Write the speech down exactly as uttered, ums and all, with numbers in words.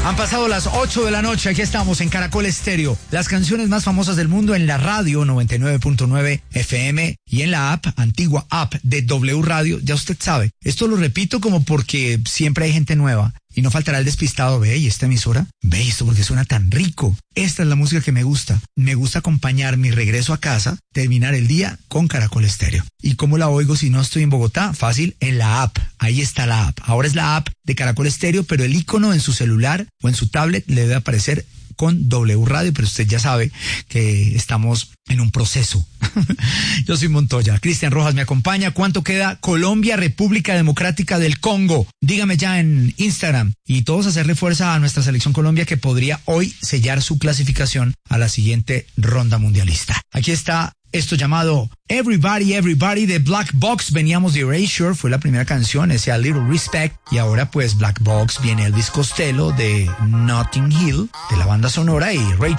Han pasado las ocho de la noche, aquí estamos en Caracol Estéreo. Las canciones más famosas del mundo en la radio noventa y nueve punto nueve F M y en la app, antigua app de W Radio. Ya usted sabe, esto lo repito como porque siempre hay gente nueva. Y no faltará el despistado, ve, y esta emisora, ve esto porque suena tan rico. Esta es la música que me gusta. Me gusta acompañar mi regreso a casa, terminar el día con Caracol Estéreo. ¿Y cómo la oigo si no estoy en Bogotá? Fácil, en la app. Ahí está la app. Ahora es la app de Caracol Estéreo, pero el icono en su celular o en su tablet le debe aparecer con W Radio, pero usted ya sabe que estamos en un proceso. Yo soy Montoya. Cristian Rojas me acompaña. ¿Cuánto queda Colombia, República Democrática del Congo? Dígame ya en Instagram. Y todos hacerle fuerza a nuestra selección Colombia, que podría hoy sellar su clasificación a la siguiente ronda mundialista. Aquí está esto llamado Everybody, Everybody de Black Box. Veníamos de Erasure, fue la primera canción, ese A Little Respect. Y ahora pues Black Box, viene Elvis Costello de Notting Hill, de la banda sonora, y Ray